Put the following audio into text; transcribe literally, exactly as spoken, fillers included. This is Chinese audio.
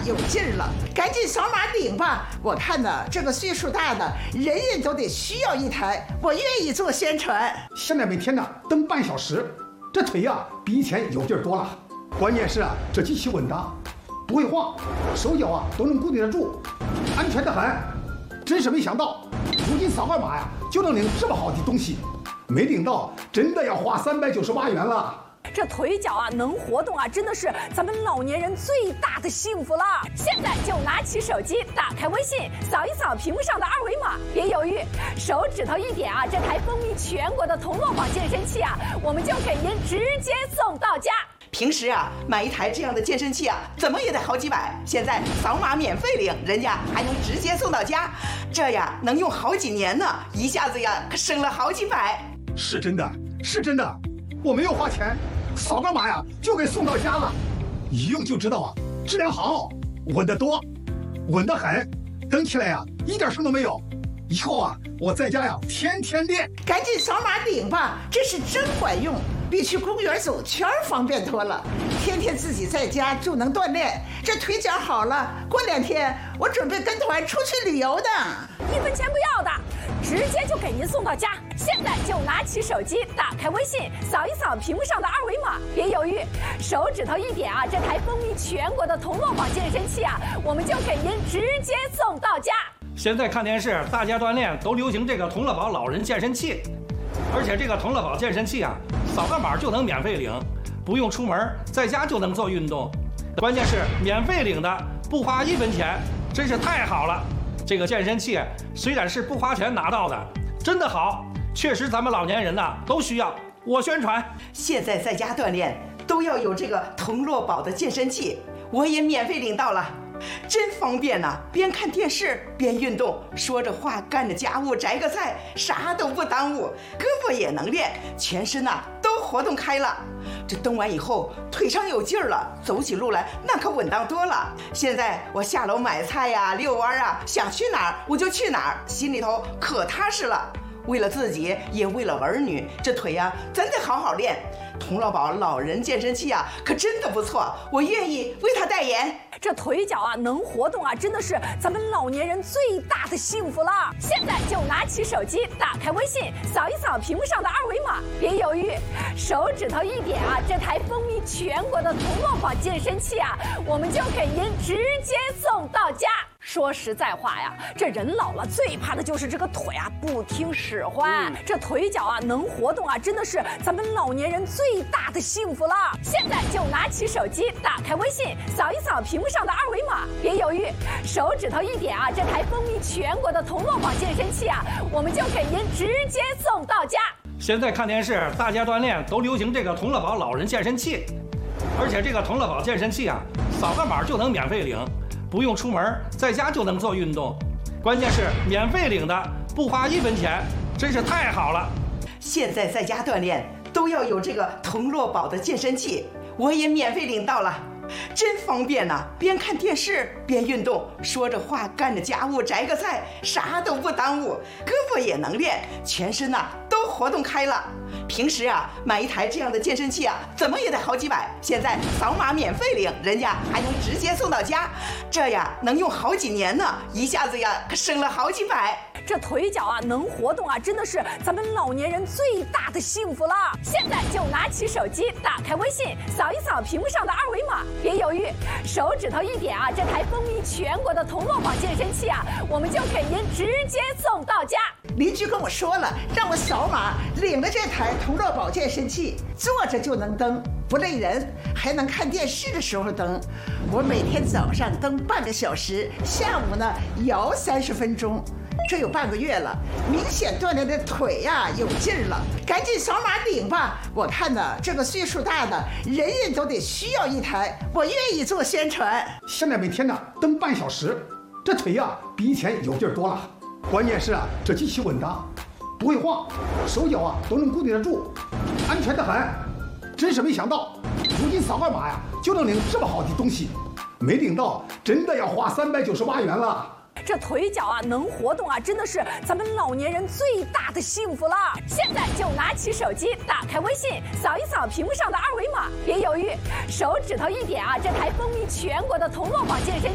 有劲儿了，赶紧扫码领吧！我看呢，这个岁数大的人人都得需要一台，我愿意做宣传。 现在每天呢蹬半小时，这腿呀、啊、比以前有劲儿多了。关键是啊，这机器稳当，不会晃，手脚啊都能固定得住，安全得很。真是没想到，如今扫个码呀就能领这么好的东西，没领到真的要花三百九十八元了。 这腿脚啊能活动啊，真的是咱们老年人最大的幸福了。现在就拿起手机，打开微信，扫一扫屏幕上的二维码，别犹豫，手指头一点啊，这台风靡全国的铜锣宝健身器啊，我们就给您直接送到家。 平时啊，买一台这样的健身器啊，怎么也得好几百。现在扫码免费领，人家还能直接送到家，这呀能用好几年呢，一下子呀可省了好几百。 是真的，是真的，我没有花钱，扫个码呀就给送到家了，一用就知道啊，质量好，稳得多，稳得很，蹬起来呀一点声都没有。以后啊，我在家呀天天练。 赶紧扫码领吧，这是真管用。比去公园走圈方便多了，天天自己在家就能锻炼，这腿脚好了，过两天我准备跟团出去旅游的， 一分钱不要的，直接就给您送到家。现在就拿起手机，打开微信，扫一扫屏幕上的二维码，别犹豫，手指头一点啊，这台风靡全国的铜锣宝健身器啊，我们就给您直接送到家。 现在看电视，大家锻炼都流行这个铜锣宝老人健身器。而且这个铜锣宝健身器啊，扫个码就能免费领，不用出门，在家就能做运动。关键是免费领的，不花一分钱，真是太好了。这个健身器虽然是不花钱拿到的，真的好，确实咱们老年人呐、啊、都需要。我宣传， 现在在家锻炼都要有这个铜锣宝的健身器，我也免费领到了。真方便呐、啊！边看电视边运动，说着话干着家务，摘个菜，啥都不耽误，胳膊也能练，全身呐、啊、都活动开了。这蹬完以后，腿上有劲儿了，走起路来那可稳当多了。现在我下楼买菜呀、遛弯啊，想去哪儿我就去哪儿，心里头可踏实了。为了自己，也为了儿女，这腿呀、啊、真得好好练。铜锣宝老人健身器啊，可真的不错，我愿意为他代言。 这腿脚啊能活动啊，真的是咱们老年人最大的幸福了。现在就拿起手机，打开微信，扫一扫屏幕上的二维码，别犹豫，手指头一点啊，这台风靡全国的铜锣宝健身器啊，我们就给您直接送到家。说实在话呀，这人老了最怕的就是这个腿啊不听使唤。嗯、这腿脚啊能活动啊，真的是咱们老年人最大的幸福了。现在就拿起手机，打开微信，扫一扫屏幕上的二维码，别犹豫，手指头一点啊，这台风靡全国的铜锣宝健身器啊，我们就给您直接送到家。 现在看电视，大家锻炼都流行这个铜锣宝老人健身器，而且这个铜锣宝健身器啊，扫个码就能免费领。不用出门，在家就能做运动，关键是免费领的，不花一分钱，真是太好了。 现在在家锻炼都要有这个铜锣宝的健身器，我也免费领到了，真方便呐、啊！边看电视边运动，说着话干着家务，摘个菜，啥都不耽误，胳膊也能练，全身呐、啊、都活动开了。平时啊，买一台这样的健身器啊，怎么也得好几百。现在扫码免费领，人家还能直接送到家，这呀能用好几年呢，一下子呀可省了好几百。 这腿脚啊能活动啊，真的是咱们老年人最大的幸福了。现在就拿起手机，打开微信，扫一扫屏幕上的二维码，别犹豫，手指头一点啊，这台风靡全国的铜锣宝健身器啊，我们就给您直接送到家。 邻居跟我说了，让我扫码领了这台铜锣宝健身器，坐着就能蹬，不累人，还能看电视的时候蹬。我每天早上蹬半个小时，下午呢摇三十分钟。这有半个月了，明显锻炼的腿呀、啊、有劲儿了，赶紧扫码领吧！我看呢，这个岁数大的人人都得需要一台，我愿意做宣传。 现在每天呢蹬半小时，这腿呀、啊、比以前有劲儿多了。关键是啊，这机器稳当，不会晃，手脚啊都能固定得住，安全得很。真是没想到，如今扫个码呀就能领这么好的东西，没领到真的要花三百九十八元了。 这腿脚啊能活动啊，真的是咱们老年人最大的幸福了。现在就拿起手机，打开微信，扫一扫屏幕上的二维码，别犹豫，手指头一点啊，这台风靡全国的铜锣宝健身